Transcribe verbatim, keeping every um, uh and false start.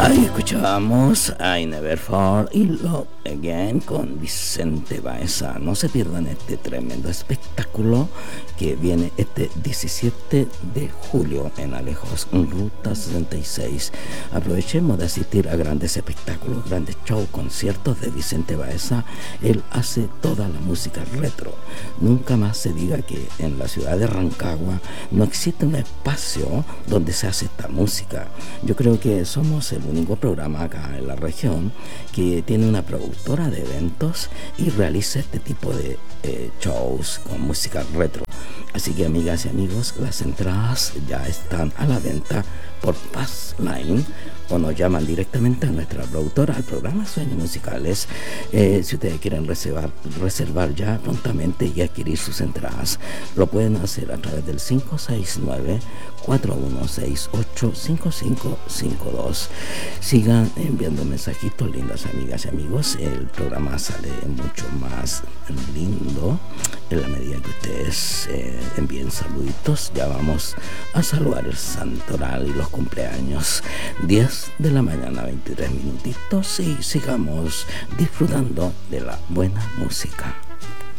Ahí escuchamos I Never Fall in Love Again con Vicente Baeza. No se pierdan este tremendo espectáculo que viene este diecisiete de julio en Alejos, Ruta sesenta y seis. Aprovechemos de asistir a grandes espectáculos, grandes shows, conciertos de Vicente Baeza. Él hace toda la música retro. Nunca más se diga que en la ciudad de Rancagua no existe un espacio donde se hace esta música. Yo creo que somos el único programa acá en la región que tiene una productora de eventos y realiza este tipo de eh, shows con música retro. Así que, amigas y amigos, las entradas ya están a la venta por Passline o nos llaman directamente a nuestra productora, al programa Sueños Musicales. Eh, si ustedes quieren reservar, reservar ya prontamente y adquirir sus entradas, lo pueden hacer a través del cinco seis nueve, cuatro uno seis ocho, cinco cinco cinco dos. Sigan enviando mensajitos, lindas amigas y amigos. El programa sale mucho más lindo en la medida que ustedes eh, envíen saluditos. Ya vamos a saludar el santoral y los cumpleaños. diez de la mañana, veintitrés minutitos, y sigamos disfrutando de la buena música.